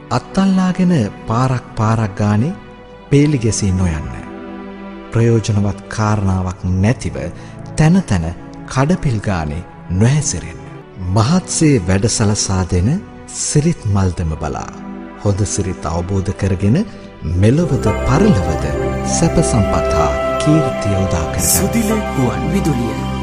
අත්තල්ලාගෙන පාරක් ගානේ පේලි ගැසී නොයන්න. ප්‍රයෝජනවත් කාරණාවක් නැතිව තැන තැන කඩපිල් ගානේ නොහැසිරෙන්න. මහත්සේ වැඩසලසා දෙන සිරිත් මල්දම බලා හොඳ සිරිත් අවබෝධ කරගෙන මෙලොවද පරලොවද සැප සම්පත් හා කීර්තිය උදා කරගන්න. සුදිල ගුවන් විදුලිය